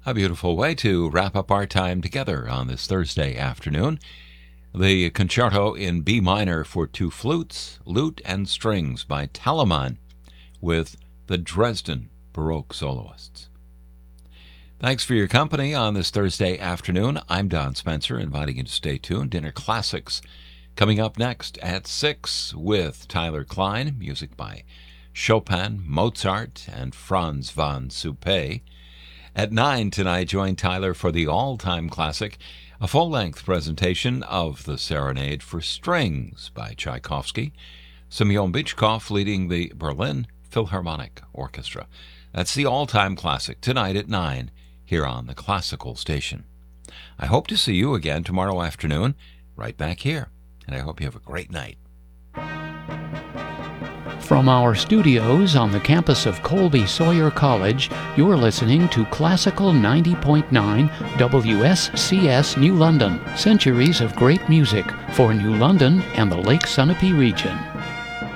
A beautiful way to wrap up our time together on this Thursday afternoon. The concerto in B minor for two flutes, lute, and strings by Telemann with the Dresden Baroque Soloists. Thanks for your company on this Thursday afternoon. I'm Don Spencer, inviting you to stay tuned. Dinner Classics coming up next at 6 with Tyler Klein, music by Chopin, Mozart, and Franz von Suppé. At 9 tonight, join Tyler for the all-time classic, a full-length presentation of the Serenade for Strings by Tchaikovsky, Semyon Bychkov leading the Berlin Philharmonic Orchestra. That's the all-time classic tonight at 9 here on the Classical Station. I hope to see you again tomorrow afternoon, right back here, and I hope you have a great night. From our studios on the campus of Colby Sawyer College, you're listening to Classical 90.9 WSCS New London, centuries of great music for New London and the Lake Sunapee region.